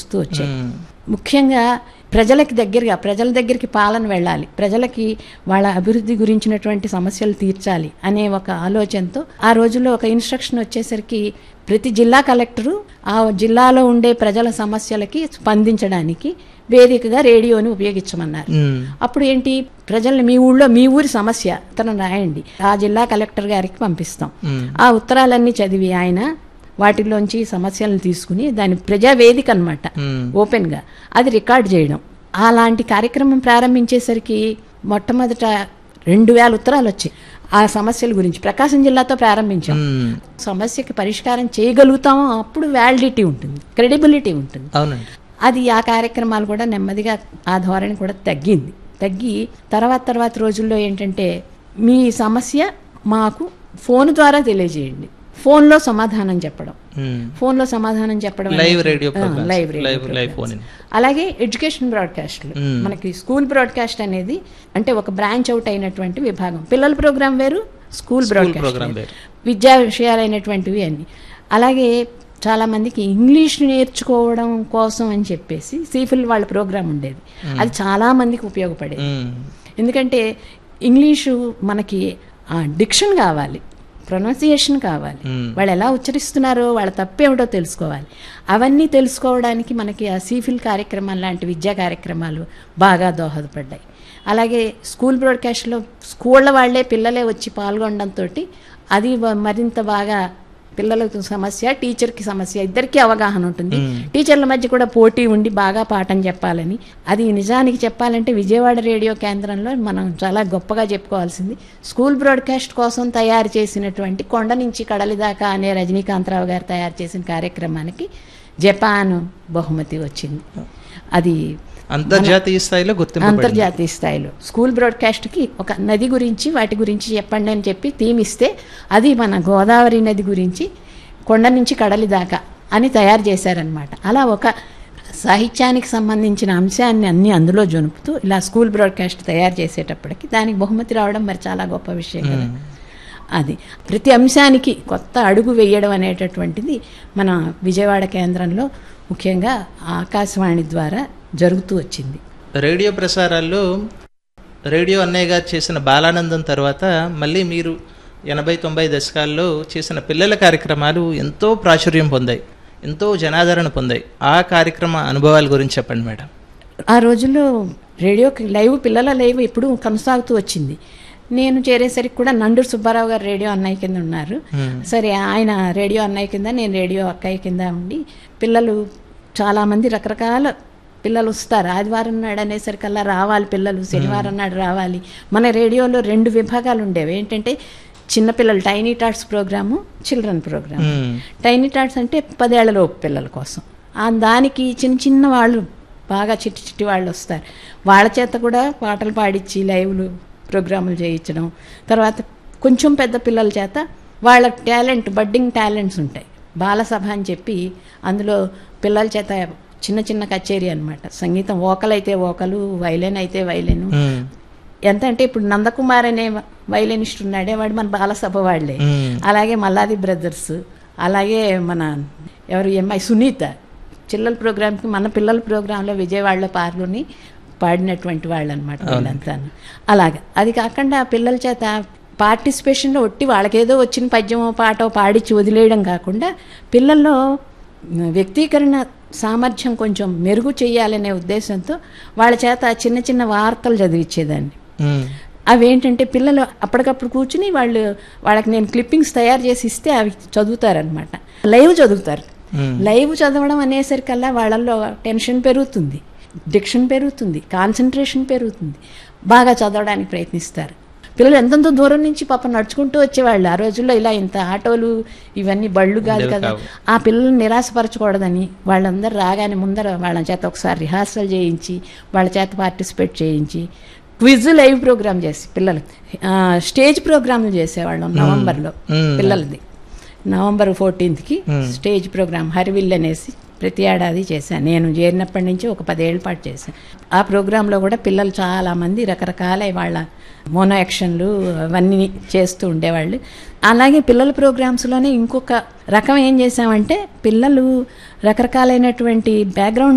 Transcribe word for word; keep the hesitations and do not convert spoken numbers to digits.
వస్తూ వచ్చాయి. ముఖ్యంగా ప్రజలకి దగ్గరగా, ప్రజల దగ్గరికి పాలన వెళ్ళాలి, ప్రజలకి వాళ్ళ అభివృద్ధి గురించినటువంటి సమస్యలు తీర్చాలి అనే ఒక ఆలోచనతో ఆ రోజుల్లో ఒక ఇన్స్ట్రక్షన్ వచ్చేసరికి ప్రతి జిల్లా కలెక్టరు ఆ జిల్లాలో ఉండే ప్రజల సమస్యలకి స్పందించడానికి వేదికగా రేడియోని ఉపయోగించమన్నారు. అప్పుడు ఏంటి, ప్రజల్ని మీ ఊళ్ళో మీ ఊరి సమస్య ఉత్తరం రాయండి, ఆ జిల్లా కలెక్టర్ గారికి పంపిస్తాం. ఆ ఉత్తరాలన్నీ చదివి ఆయన వాటిలోంచి సమస్యలను తీసుకుని దాని ప్రజావేదిక అనమాట, ఓపెన్ గా అది రికార్డ్ చేయడం. అలాంటి కార్యక్రమం ప్రారంభించేసరికి మొట్టమొదట రెండు వేల ఉత్తరాలు వచ్చాయి ఆ సమస్యల గురించి. ప్రకాశం జిల్లాతో ప్రారంభించాం. సమస్యకి పరిష్కారం చేయగలుగుతామో అప్పుడు వ్యాలిడిటీ ఉంటుంది, క్రెడిబిలిటీ ఉంటుంది. అది ఆ కార్యక్రమాలు కూడా నెమ్మదిగా ఆ ధోరణి కూడా తగ్గింది. తగ్గి తర్వాత తర్వాత రోజుల్లో ఏంటంటే, మీ సమస్య మాకు ఫోన్ ద్వారా తెలియజేయండి, ఫోన్లో సమాధానం చెప్పడం, ఫోన్లో సమాధానం చెప్పడం, లైవ్ రేడియో, లైవ్ రేడియో. అలాగే ఎడ్యుకేషన్ బ్రాడ్కాస్ట్లు, మనకి స్కూల్ బ్రాడ్కాస్ట్ అనేది అంటే ఒక బ్రాంచ్ అవుట్ అయినటువంటి విభాగం. పిల్లల ప్రోగ్రాం వేరు, స్కూల్ బ్రాడ్కాస్ట్ విద్యా విషయాలైనటువంటివి అన్ని. అలాగే చాలా మందికి ఇంగ్లీష్ నేర్చుకోవడం కోసం అని చెప్పేసి సీఫిల్ వాళ్ళ ప్రోగ్రాం ఉండేది. అది చాలా మందికి ఉపయోగపడేది. ఎందుకంటే ఇంగ్లీషు మనకి డిక్షన్ కావాలి, ప్రొనౌన్సియేషన్ కావాలి, వాళ్ళు ఎలా ఉచ్చరిస్తున్నారో వాళ్ళ తప్పేమిటో తెలుసుకోవాలి. అవన్నీ తెలుసుకోవడానికి మనకి ఆ సీఫిల్ కార్యక్రమాలు లాంటి విద్యా కార్యక్రమాలు బాగా దోహదపడ్డాయి. అలాగే స్కూల్ బ్రాడ్కాస్ట్లో స్కూళ్ళ వాళ్లే పిల్లలే వచ్చి పాల్గొనడంతో అది మరింత బాగా పిల్లలకు సమస్య, టీచర్కి సమస్య, ఇద్దరికీ అవగాహన ఉంటుంది. టీచర్ల మధ్య కూడా పోటీ ఉండి బాగా పాఠం చెప్పాలని. అది నిజానికి చెప్పాలంటే విజయవాడ రేడియో కేంద్రంలో మనం చాలా గొప్పగా చెప్పుకోవాల్సింది, స్కూల్ బ్రాడ్కాస్ట్ కోసం తయారు చేసినటువంటి కొండ నుంచి కడలి దాకా అనే రజనీకాంతరావు గారు తయారు చేసిన కార్యక్రమానికి జపాన్ బహుమతి వచ్చింది. అది అంతర్జాతీయ స్థాయిలో గుర్తింపు, అంతర్జాతీయ స్థాయిలో స్కూల్ బ్రాడ్కాస్ట్కి ఒక నది గురించి వాటి గురించి చెప్పండి అని చెప్పి థీమ్ ఇస్తే అది మన గోదావరి నది గురించి కొండ నుంచి కడలి దాకా అని తయారు చేశారనమాట. అలా ఒక సాహిత్యానికి సంబంధించిన అంశాన్ని అన్ని అందులో జొనుపుతూ ఇలా స్కూల్ బ్రాడ్కాస్ట్ తయారు చేసేటప్పటికి దానికి బహుమతి రావడం మరి చాలా గొప్ప విషయం కదా. అది ప్రతి అంశానికి కొత్త అడుగు వేయడం అనేటటువంటిది మన విజయవాడ కేంద్రంలో ముఖ్యంగా ఆకాశవాణి ద్వారా జరుగుతూ వచ్చింది. రేడియో ప్రసారాల్లో రేడియో అన్నయ్య గారు చేసిన బాలానందం తర్వాత మళ్ళీ మీరు ఎనభై తొంభై దశకాల్లో చేసిన పిల్లల కార్యక్రమాలు ఎంతో ప్రాచుర్యం పొందాయి, ఎంతో జనాదరణ పొందాయి. ఆ కార్యక్రమ అనుభవాల గురించి చెప్పండి మేడం. ఆ రోజుల్లో రేడియోకి లైవ్, పిల్లల లైవ్ ఎప్పుడు కొనసాగుతూ వచ్చింది. నేను చేరేసరికి కూడా నండూరు సుబ్బారావు గారు రేడియో అన్నయ్య కింద ఉన్నారు. సరే, ఆయన రేడియో అన్నయ్య కింద, నేను రేడియో అక్కయ్య కింద ఉండి పిల్లలు చాలామంది రకరకాల పిల్లలు వస్తారు. ఆదివారం నాడు అనేసరికల్లా రావాలి పిల్లలు, శనివారం నాడు రావాలి. మన రేడియోలో రెండు విభాగాలు ఉండేవి. ఏంటంటే చిన్నపిల్లలు tiny touts programme, children programme. Tiny touts అంటే పదేళ్లలోపు పిల్లల కోసం. దానికి చిన్న చిన్న వాళ్ళు, బాగా చిట్టి చిట్టి వాళ్ళు వస్తారు. వాళ్ళ చేత కూడా పాటలు పాడించి లైవ్లు ప్రోగ్రాములు చేయించడం. తర్వాత కొంచెం పెద్ద పిల్లల చేత వాళ్ళ టాలెంట్, బడ్డింగ్ టాలెంట్స్ ఉంటాయి, బాలసభ అని చెప్పి అందులో పిల్లల చేత చిన్న చిన్న కచేరీ అనమాట. సంగీతం వోకల్ అయితే వోకలు, వైలిన్ అయితే వైలిన్. ఎంత అంటే ఇప్పుడు నందకుమార్ అనే వైలినిస్ట్ ఉన్నాడే, వాడు మన బాలసభ వాళ్లే. అలాగే మల్లాది బ్రదర్స్, అలాగే మన ఎవరు ఎంఐ సునీత చిల్లల ప్రోగ్రామ్కి మన పిల్లల ప్రోగ్రాంలో విజయవాడలో పాల్గొని పాడినటువంటి వాళ్ళు అనమాట వీళ్ళంతా. అలాగా అది కాకుండా పిల్లల చేత పార్టిసిపేషన్లో ఒట్టి వాళ్ళకేదో వచ్చిన పద్యమో పాటో పాడించి వదిలేయడం కాకుండా పిల్లల్లో వ్యక్తీకరణ సామర్థ్యం కొంచెం మెరుగు చేయాలనే ఉద్దేశంతో వాళ్ళ చేత చిన్న చిన్న వార్తలు చదివించేదాన్ని. అవేంటంటే పిల్లలు అప్పటికప్పుడు కూర్చుని వాళ్ళు వాళ్ళకి నేను క్లిప్పింగ్స్ తయారు చేసి ఇస్తే అవి చదువుతారనమాట. లైవ్ చదువుతారు. లైవ్ చదవడం అనేసరికల్లా వాళ్ళల్లో టెన్షన్ పెరుగుతుంది, డిక్షన్ పెరుగుతుంది, కాన్సన్ట్రేషన్ పెరుగుతుంది, బాగా చదవడానికి ప్రయత్నిస్తారు. పిల్లలు ఎంతెంతో దూరం నుంచి పాపం నడుచుకుంటూ వచ్చేవాళ్ళు. ఆ రోజుల్లో ఇలా ఇంత ఆటోలు ఇవన్నీ బళ్ళు కాదు కదా. ఆ పిల్లల్ని నిరాశపరచకూడదని వాళ్ళందరూ రాగానే ముందర వాళ్ళ చేత ఒకసారి రిహార్సల్ చేయించి వాళ్ళ చేత పార్టిసిపేట్ చేయించి క్విజ్ లైవ్ ప్రోగ్రామ్ చేసి పిల్లలు స్టేజ్ ప్రోగ్రాంలు చేసేవాళ్ళం. నవంబర్లో పిల్లలది నవంబర్ ఫోర్టీన్త్కి స్టేజ్ ప్రోగ్రామ్ హరివిల్ అనేసి ప్రతి ఏడాది చేశాను. నేను చేరినప్పటి నుంచి ఒక పదేళ్ల పాటు చేశాను. ఆ ప్రోగ్రాంలో కూడా పిల్లలు చాలామంది రకరకాల వాళ్ళ మోనో యాక్షన్లు అవన్నీ చేస్తూ ఉండేవాళ్ళు. అలాగే పిల్లల ప్రోగ్రామ్స్లోనే ఇంకొక రకం ఏం చేశామంటే పిల్లలు రకరకాలైనటువంటి బ్యాక్గ్రౌండ్